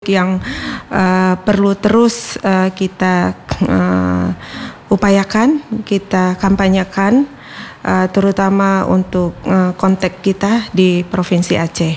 yang perlu terus kita upayakan, kita kampanyekan, terutama untuk konteks kita di Provinsi Aceh.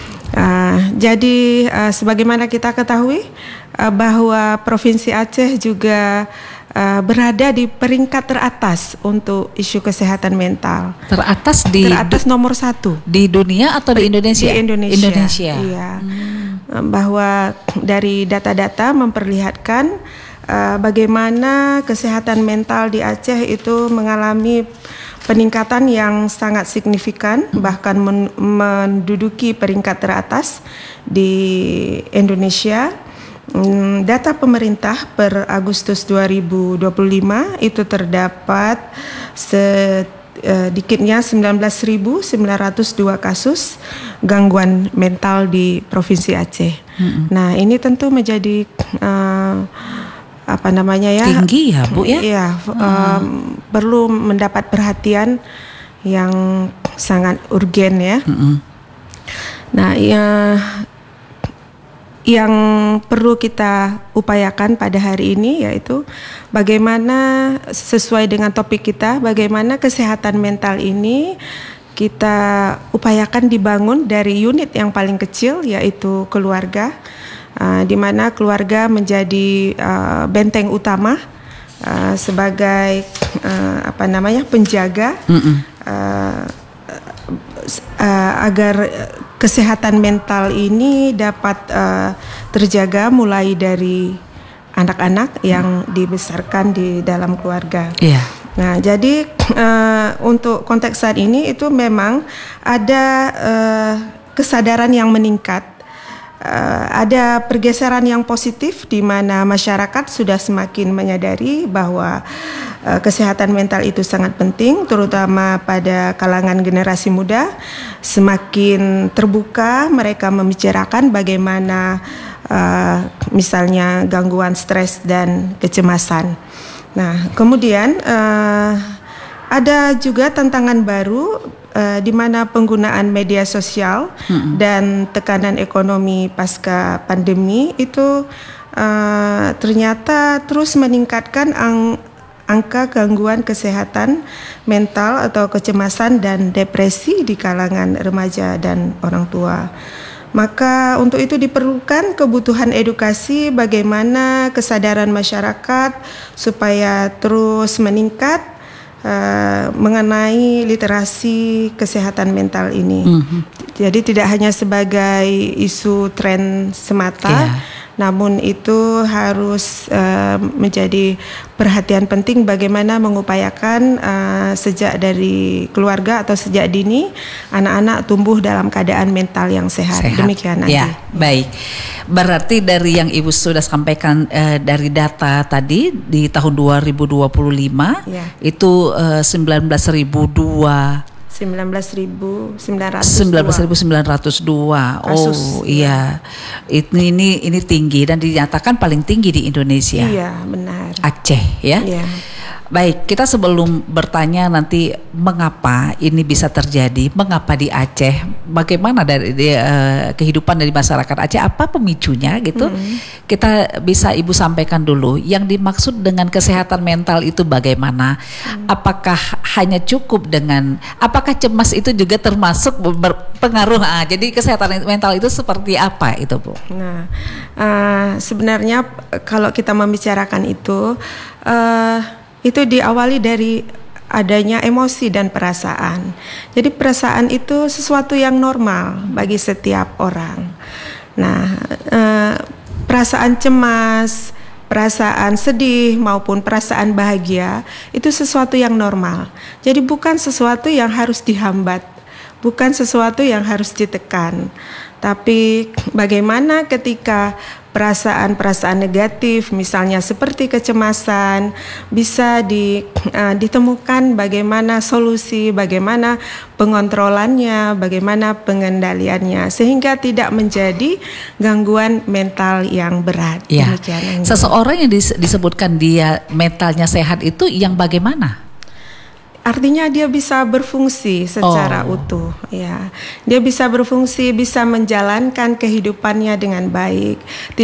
Jadi sebagaimana kita ketahui bahwa Provinsi Aceh juga berada di peringkat teratas untuk isu kesehatan mental. Teratas nomor 1 di dunia atau di Indonesia? Di Indonesia. Indonesia. Iya. Bahwa dari data-data memperlihatkan bagaimana kesehatan mental di Aceh itu mengalami peningkatan yang sangat signifikan, bahkan menduduki peringkat teratas di Indonesia. Data pemerintah per Agustus 2025 itu terdapat sedikitnya 19.902 kasus gangguan mental di Provinsi Aceh. Nah, ini tentu menjadi tinggi ya, Bu ya? Iya, perlu mendapat perhatian yang sangat urgen ya. Nah, yang perlu kita upayakan pada hari ini yaitu bagaimana sesuai dengan topik kita, bagaimana kesehatan mental ini kita upayakan dibangun dari unit yang paling kecil yaitu keluarga, di mana keluarga menjadi benteng utama sebagai penjaga agar kesehatan mental ini dapat terjaga mulai dari anak-anak yang dibesarkan di dalam keluarga. Yeah. Nah, jadi untuk konteks saat ini itu memang ada kesadaran yang meningkat. Ada pergeseran yang positif di mana masyarakat sudah semakin menyadari bahwa kesehatan mental itu sangat penting, terutama pada kalangan generasi muda. Semakin terbuka mereka membicarakan bagaimana misalnya gangguan stres dan kecemasan. Nah, kemudian ada juga tantangan baru di mana penggunaan media sosial dan tekanan ekonomi pasca pandemi itu ternyata terus meningkatkan angka gangguan kesehatan mental atau kecemasan dan depresi di kalangan remaja dan orang tua. Maka untuk itu diperlukan kebutuhan edukasi bagaimana kesadaran masyarakat supaya terus meningkat mengenai literasi kesehatan mental ini. Jadi tidak hanya sebagai isu tren semata, namun itu harus menjadi perhatian penting bagaimana mengupayakan sejak dari keluarga atau sejak dini anak-anak tumbuh dalam keadaan mental yang sehat. Demikian nanti. Ya, baik. Berarti dari yang Ibu sudah sampaikan dari data tadi di tahun 2025 itu 19.902. Oh iya, ini tinggi dan dinyatakan paling tinggi di Indonesia. Iya, benar. Aceh ya. Iya. Baik, kita sebelum bertanya nanti mengapa ini bisa terjadi, mengapa di Aceh, bagaimana dari kehidupan dari masyarakat Aceh, apa pemicunya gitu, kita bisa Ibu sampaikan dulu. Yang dimaksud dengan kesehatan mental itu bagaimana? Apakah hanya cukup dengan, apakah cemas itu juga termasuk berpengaruh? Jadi kesehatan mental itu seperti apa itu, Bu? Nah, sebenarnya kalau kita membicarakan itu diawali dari adanya emosi dan perasaan. Jadi perasaan itu sesuatu yang normal bagi setiap orang. Nah, perasaan cemas, perasaan sedih maupun perasaan bahagia itu sesuatu yang normal. Jadi bukan sesuatu yang harus dihambat, bukan sesuatu yang harus ditekan. Tapi bagaimana ketika perasaan-perasaan negatif misalnya seperti kecemasan bisa ditemukan bagaimana solusi, bagaimana pengontrolannya, bagaimana pengendaliannya sehingga tidak menjadi gangguan mental yang berat. Ya. Seseorang yang disebutkan dia mentalnya sehat itu yang bagaimana? Artinya dia bisa berfungsi secara utuh, ya. Dia bisa berfungsi, bisa menjalankan kehidupannya dengan baik.